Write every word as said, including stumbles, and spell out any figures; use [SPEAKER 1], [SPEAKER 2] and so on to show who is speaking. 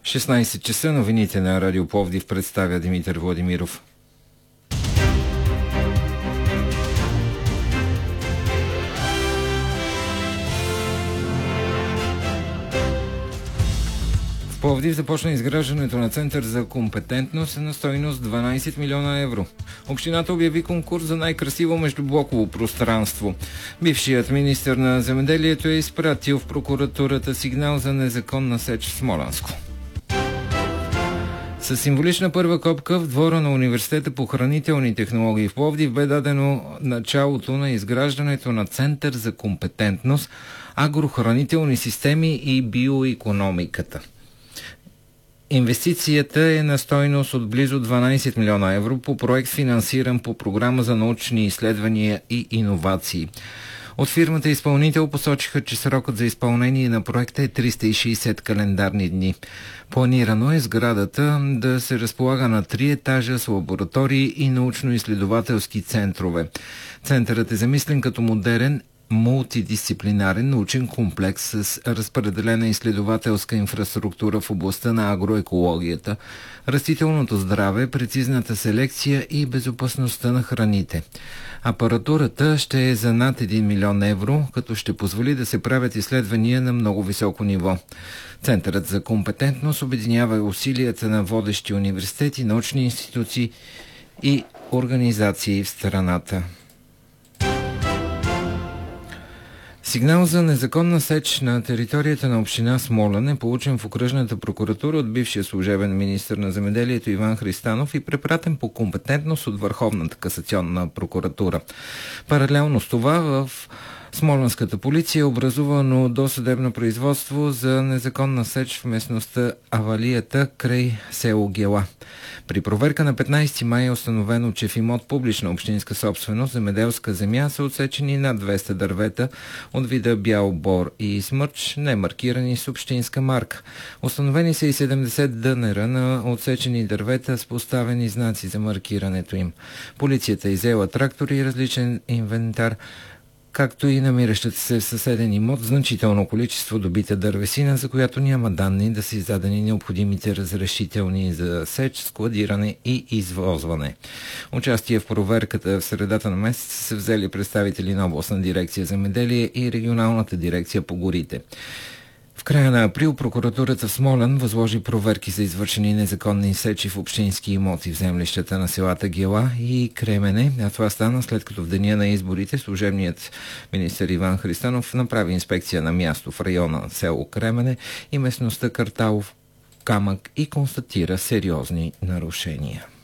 [SPEAKER 1] шестнайсет часа новините на Радио Пловдив представя Димитър Владимиров. В Пловдив започна изграждането на център за компетентност на стойност дванайсет милиона евро. Общината обяви конкурс за най-красиво междублоково пространство. Бившият министър на земеделието е изпратил в прокуратурата сигнал за незаконна сеч в Смолянско. С символична първа копка в двора на Университета по хранителни технологии в Пловдив бе дадено началото на изграждането на център за компетентност, агрохранителни системи и биоикономиката. Инвестицията е на стойност от близо дванайсет милиона евро по проект, финансиран по програма за научни изследвания и иновации. От фирмата изпълнител посочиха, че срокът за изпълнение на проекта е триста и шейсет календарни дни. Планирано е сградата да се разполага на три етажа с лаборатории и научно-изследователски центрове. Центърът е замислен като модерен мултидисциплинарен научен комплекс с разпределена изследователска инфраструктура в областта на агроекологията, растителното здраве, прецизната селекция и безопасността на храните. Апаратурата ще е за над един милион евро, като ще позволи да се правят изследвания на много високо ниво. Центърът за компетентност обединява усилията на водещи университети, научни институции и организации в страната. Сигнал за незаконна сеч на територията на община Смолян е получен в окръжната прокуратура от бившия служебен министър на земеделието Иван Христанов и препратен по компетентност от Върховната касационна прокуратура. Паралелно с това в Смолянската полиция е образувано досъдебно производство за незаконна сеч в местността Авалията край село Гела. При проверка на петнайсети май е установено, че в имот публична общинска собственост земеделска земя са отсечени над двеста дървета от вида бял бор и смърч, не маркирани с общинска марка. Установени са и седемдесет дънера на отсечени дървета с поставени знаци за маркирането им. Полицията иззела трактори и различен инвентар, както и намиращата се в съседен имот значително количество добита дървесина, за която няма данни да са издадени необходимите разрешителни за сеч, складиране и извозване. Участие в проверката в средата на месеца са взели представители на областна дирекция земеделие и регионалната дирекция по горите. В края на април прокуратурата в Смолян възложи проверки за извършени незаконни сечи в общински имоти в землищата на селата Гела и Кремене, а това стана след като в деня на изборите служебният министър Иван Христанов направи инспекция на място в района село Кремене и местността Карталов камък и констатира сериозни нарушения.